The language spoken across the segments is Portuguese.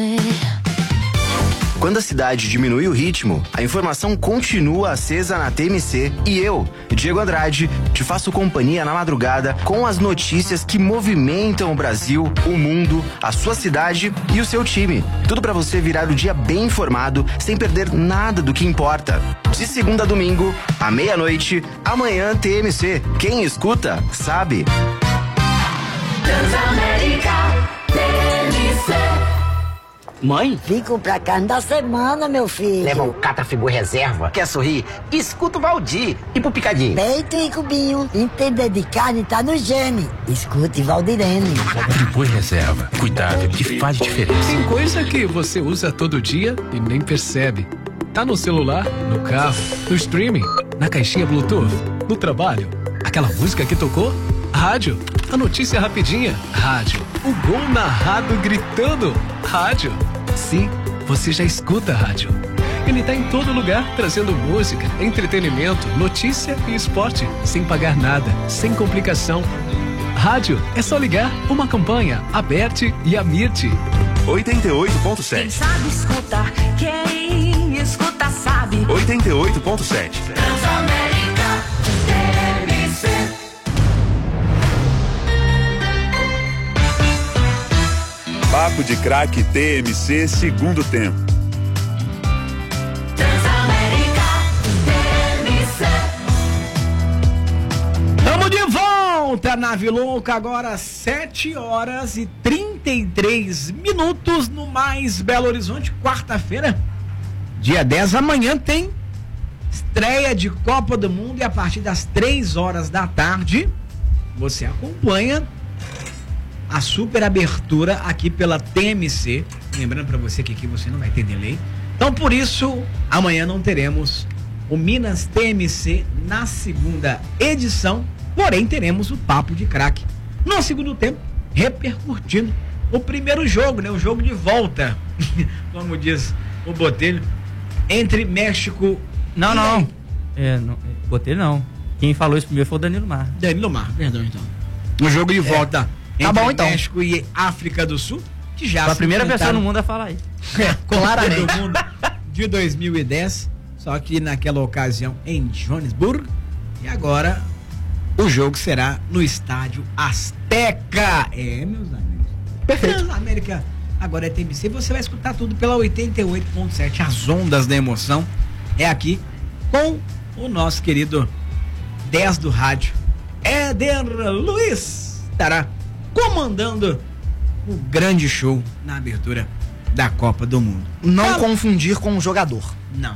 Quando a cidade diminui o ritmo, a informação continua acesa na TMC e eu, Diego Andrade, te faço companhia na madrugada com as notícias que movimentam o Brasil, o mundo, a sua cidade e o seu time. Tudo pra você virar o dia bem informado, sem perder nada do que importa. De segunda a domingo, à meia-noite, amanhã TMC. Quem escuta, sabe. Transamérica TMC. Mãe? Fico pra carne da semana, meu filho. Leva um Catafigu reserva. Quer sorrir? Escuta o Valdir. E pro Picadinho? Peito e cubinho. Entender de carne tá no gene. Escute Valdirene. Friboi reserva. Cuidado que faz diferença. Tem coisa que você usa todo dia e nem percebe. Tá no celular, no carro, no streaming, na caixinha Bluetooth, no trabalho. Aquela música que tocou? Rádio. A notícia rapidinha? Rádio. O gol narrado gritando? Rádio. Sim, você já escuta a rádio. Ele tá em todo lugar, trazendo música, entretenimento, notícia e esporte, sem pagar nada, sem complicação. Rádio é só ligar, uma campanha, Aberte e Amirte. 88.7. Quem sabe escutar, quem escuta sabe. 88.7. Transamérica TMC. Papo de Craque TMC, segundo tempo. Transamérica TMC. Tamo de volta, nave louca, agora 7h33 no mais Belo Horizonte, quarta-feira, dia 10. Amanhã tem estreia de Copa do Mundo e a partir das 3h da tarde você acompanha a super abertura aqui pela TMC. Lembrando pra você que aqui você não vai ter delay. Então por isso, amanhã não teremos o Minas TMC na segunda edição, porém teremos o Papo de Craque no segundo tempo, repercutindo o primeiro jogo, né? O jogo de volta, como diz o Botelho, entre México Não. Botelho não. Quem falou isso primeiro foi o Danilo Mar. Danilo Mar, perdão então. O jogo de volta entre bom, então. México e África do Sul, que já Foi a primeira pessoa no mundo a falar isso. Claramente. Do mundo de 2010, só que naquela ocasião em Joanesburgo, e agora o jogo será no estádio Azteca. Meus amigos. Perfeito. Transamérica agora é TMC, você vai escutar tudo pela 88.7, as ondas da emoção é aqui com o nosso querido 10 do rádio, Éder Luiz, estará comandando o grande show na abertura da Copa do Mundo. Não confundir com o jogador. Não.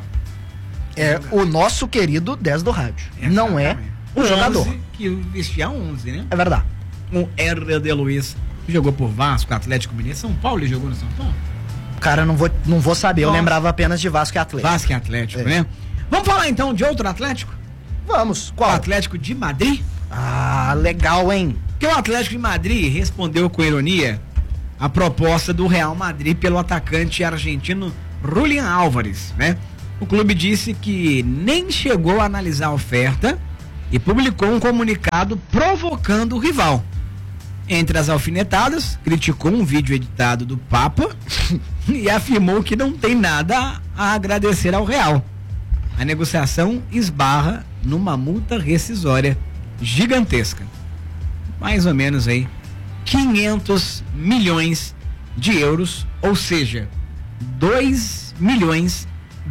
É o nosso querido 10 do rádio. Não é o jogador. Que vestia 11, né? É verdade. O R.D. Luiz jogou por Vasco, Atlético Mineiro, São Paulo, ele jogou no São Paulo? Cara, não vou saber. Eu lembrava apenas de Vasco e Atlético. Vasco e Atlético, né? Vamos falar então de outro Atlético? Vamos. Qual? O Atlético de Madrid. Ah, legal, hein? Porque o Atlético de Madrid respondeu com ironia a proposta do Real Madrid pelo atacante argentino Julián Álvares, né? O clube disse que nem chegou a analisar a oferta e publicou um comunicado provocando o rival. Entre as alfinetadas, criticou um vídeo editado do Papa e afirmou que não tem nada a agradecer ao Real. A negociação esbarra numa multa rescisória gigantesca. Mais ou menos aí 500 milhões de euros, ou seja, 2 bilhões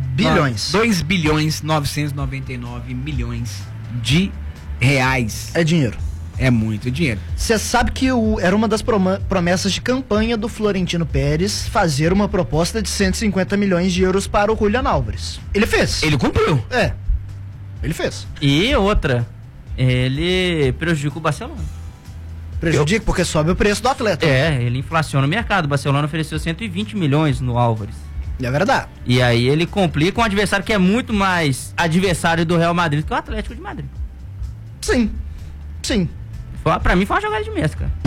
999 milhões de reais. É dinheiro. É muito dinheiro. Você sabe que era uma das promessas de campanha do Florentino Pérez fazer uma proposta de 150 milhões de euros para o Julián Álvares. Ele fez. Ele cumpriu. Ele fez. E outra, ele prejudica o Barcelona. Prejudica porque sobe o preço do atleta. Ele inflaciona o mercado. O Barcelona ofereceu 120 milhões no Álvares. É verdade. E aí ele complica um adversário que é muito mais adversário do Real Madrid que o Atlético de Madrid. Sim. Pra mim foi uma jogada de mês, cara.